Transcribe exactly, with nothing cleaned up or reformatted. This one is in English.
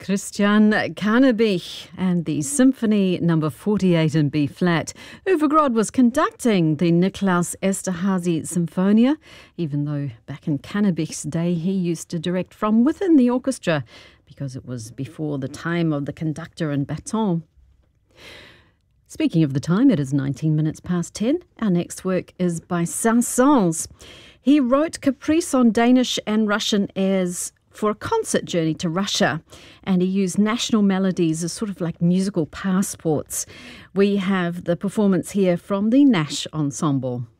Christian Carnebich and the Symphony number forty-eight in B flat. Uwe Grod was conducting the Niklaus Esterhazy Symphonia, even though back in Carnebich's day he used to direct from within the orchestra because it was before the time of the conductor and baton. Speaking of the time, it is nineteen minutes past ten. Our next work is by Saint-Saëns. He wrote Caprice on Danish and Russian airs for a concert journey to Russia, and he used national melodies as sort of like musical passports. We have the performance here from the Nash Ensemble.